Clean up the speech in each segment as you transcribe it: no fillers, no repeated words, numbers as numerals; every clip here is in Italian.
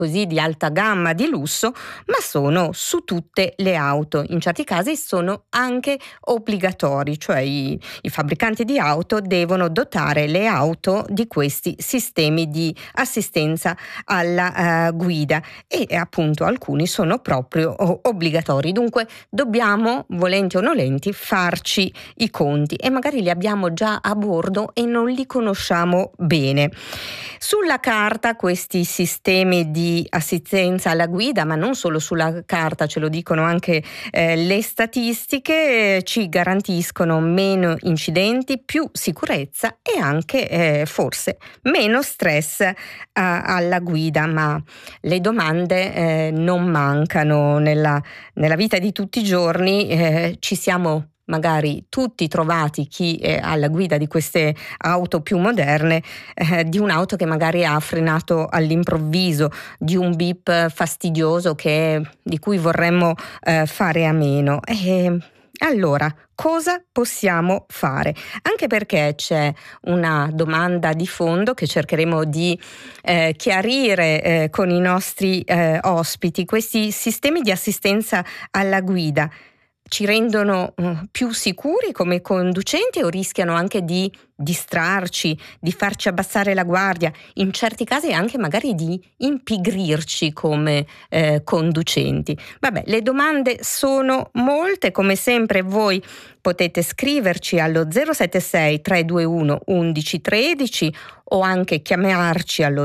così di alta gamma, di lusso, ma sono su tutte le auto. In certi casi sono anche obbligatori, cioè i fabbricanti di auto devono dotare le auto di questi sistemi di assistenza alla guida, e appunto alcuni sono proprio obbligatori. Dunque dobbiamo, volenti o nolenti, farci i conti, e magari li abbiamo già a bordo e non li conosciamo bene. Sulla carta questi sistemi di assistenza alla guida, ma non solo sulla carta, ce lo dicono anche le statistiche, ci garantiscono meno incidenti, più sicurezza e anche forse meno stress alla guida, ma le domande non mancano nella vita di tutti i giorni. Ci siamo magari tutti trovati, chi è alla guida di queste auto più moderne, di un'auto che magari ha frenato all'improvviso, di un beep fastidioso di cui vorremmo fare a meno. Allora, cosa possiamo fare? Anche perché c'è una domanda di fondo che cercheremo di chiarire con i nostri ospiti. Questi sistemi di assistenza alla guida ci rendono più sicuri come conducenti o rischiano anche di distrarci, di farci abbassare la guardia, in certi casi anche magari di impigrirci come conducenti? Vabbè, le domande sono molte, come sempre voi potete scriverci allo 076 321 1113 o anche chiamarci allo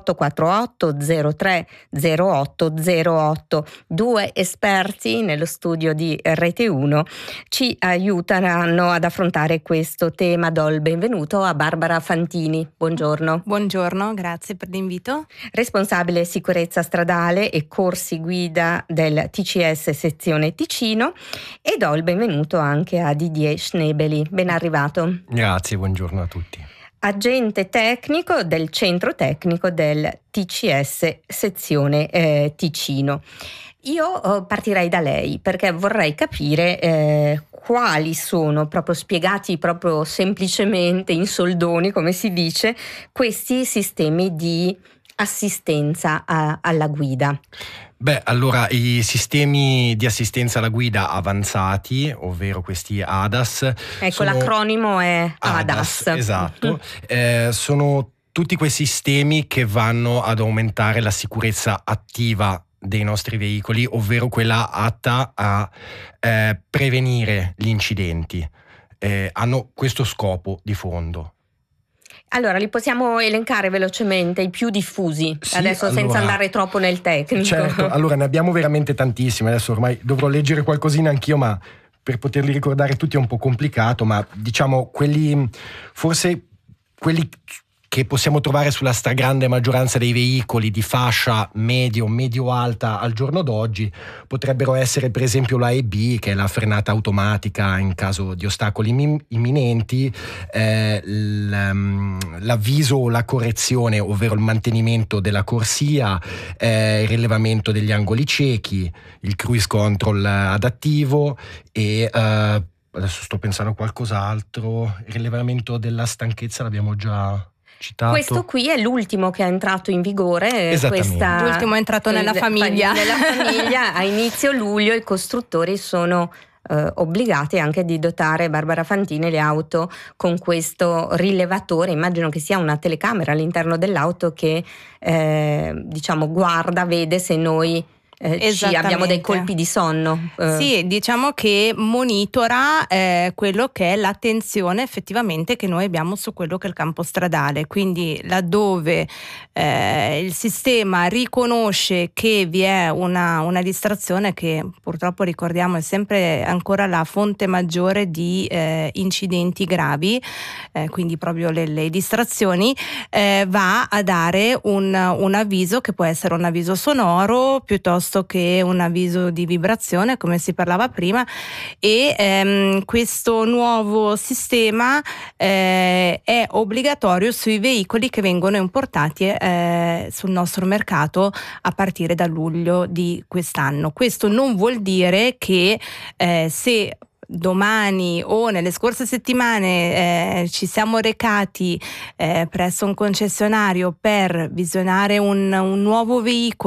0848 03 08 08. Due esperti nello studio di Rete 1 ci aiuteranno ad affrontare questo tema. Do il benvenuto a Barbara Fantini. Buongiorno. Buongiorno, grazie per l'invito. Responsabile sicurezza stradale e corsi guida del TCS sezione Ticino, e do il benvenuto anche a Didier Schnebeli. Ben arrivato. Grazie, buongiorno a tutti. Agente tecnico del centro tecnico del TCS sezione Ticino. Io partirei da lei perché vorrei capire quali sono, proprio spiegati proprio semplicemente in soldoni, come si dice, questi sistemi di assistenza alla guida. Beh, allora i sistemi di assistenza alla guida avanzati, ovvero questi ADAS. Ecco, l'acronimo è ADAS. Esatto. Sono tutti quei sistemi che vanno ad aumentare la sicurezza attiva dei nostri veicoli, ovvero quella atta a prevenire gli incidenti. Hanno questo scopo di fondo. Allora, li possiamo elencare velocemente, i più diffusi, sì, adesso senza andare troppo nel tecnico. Certo, allora ne abbiamo veramente tantissimi, adesso ormai dovrò leggere qualcosina anch'io, ma per poterli ricordare tutti è un po' complicato, ma diciamo quelli che possiamo trovare sulla stragrande maggioranza dei veicoli di fascia medio-alta al giorno d'oggi potrebbero essere per esempio la l'AEB, che è la frenata automatica in caso di ostacoli imminenti, l'avviso o la correzione, ovvero il mantenimento della corsia, il rilevamento degli angoli ciechi, il cruise control adattivo e adesso sto pensando a qualcos'altro, il rilevamento della stanchezza l'abbiamo già citato. Questo qui è l'ultimo che è entrato in vigore. L'ultimo è entrato nella famiglia. A inizio luglio i costruttori sono obbligati anche di dotare, Barbara Fantini, le auto con questo rilevatore. Immagino che sia una telecamera all'interno dell'auto che guarda, vede se noi abbiamo dei colpi di sonno. Sì, diciamo che monitora quello che è l'attenzione effettivamente che noi abbiamo su quello che è il campo stradale, quindi laddove il sistema riconosce che vi è una distrazione, che purtroppo ricordiamo è sempre ancora la fonte maggiore di incidenti gravi, quindi proprio le distrazioni, va a dare un avviso che può essere un avviso sonoro piuttosto che un avviso di vibrazione, come si parlava prima, e questo nuovo sistema è obbligatorio sui veicoli che vengono importati sul nostro mercato a partire da luglio di quest'anno. Questo non vuol dire che se domani o nelle scorse settimane ci siamo recati presso un concessionario per visionare un nuovo veicolo